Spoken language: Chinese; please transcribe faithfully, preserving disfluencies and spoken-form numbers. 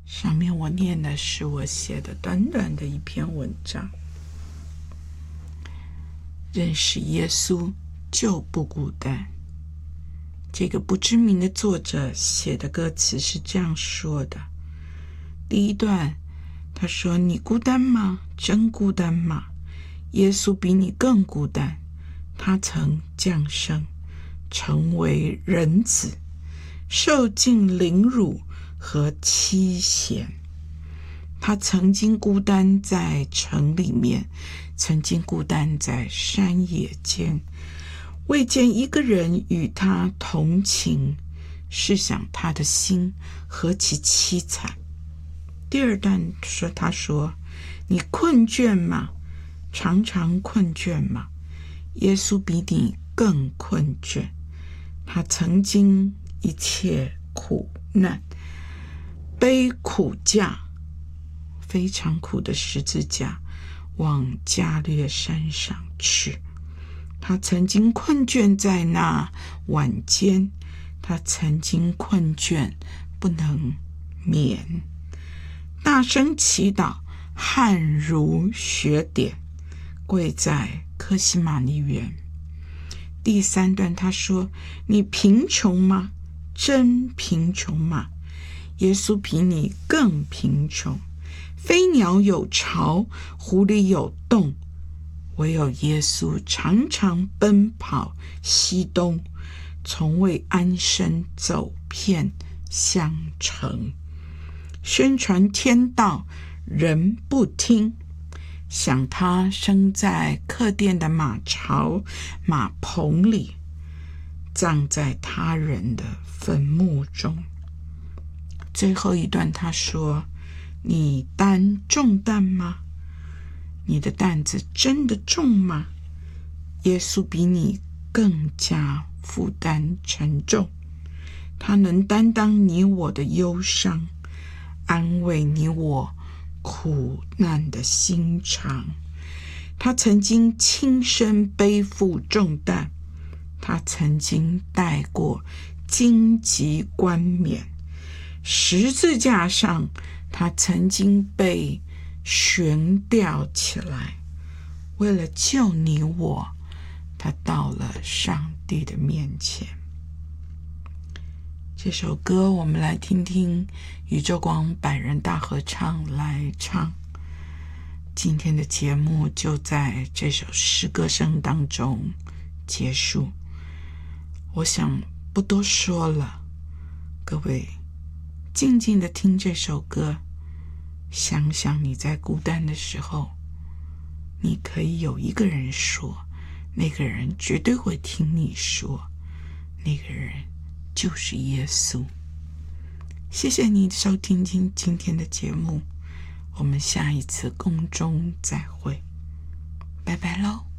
上面我念的是我写的短短的一篇文章。认识耶稣就不孤单。这个不知名的作者写的歌词是这样说的：第一段，他说：你孤单吗？真孤单吗？耶稣比你更孤单，他曾降生，成为人子，受尽凌辱和欺嫌。他曾经孤单在城里面，曾经孤单在山野间，未见一个人与他同情，试想他的心何其凄惨。第二段说，他说：你困倦吗？常常困倦吗？耶稣比你更困倦，他曾经一切苦难，背苦架，非常苦的十字架，往加略山上去。他曾经困倦在那晚间，他曾经困倦不能眠，大声祈祷，汗如雪点，跪在客西马尼园。第三段他说：你贫穷吗？真贫穷吗？耶稣比你更贫穷。飞鸟有巢，狐狸有洞，唯有耶稣常常奔跑西东，从未安身走遍乡城。宣传天道，人不听，想他生在客店的马槽马棚里，葬在他人的坟墓中。最后一段他说：你担重担吗？你的担子真的重吗？耶稣比你更加负担沉重，他能担当你我的忧伤，安慰你我苦难的心肠。他曾经亲身背负重担，他曾经戴过荆棘冠冕，十字架上他曾经被悬吊起来，为了救你我，他到了上帝的面前。这首歌我们来听听宇宙光百人大合唱来唱。今天的节目就在这首诗歌声当中结束，我想不多说了，各位静静的听这首歌，想想你在孤单的时候，你可以有一个人说，那个人绝对会听你说，那个人就是耶稣。谢谢你收听今今天的节目，我们下一次空中再会，拜拜喽。